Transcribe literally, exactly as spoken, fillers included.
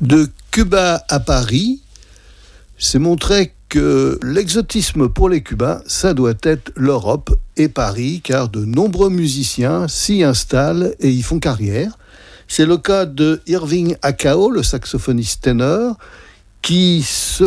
De Cuba à Paris, c'est montrer que l'exotisme pour les Cubains, ça doit être l'Europe et Paris, car de nombreux musiciens s'y installent et y font carrière. C'est le cas de Irving Akao, le saxophoniste ténor, qui se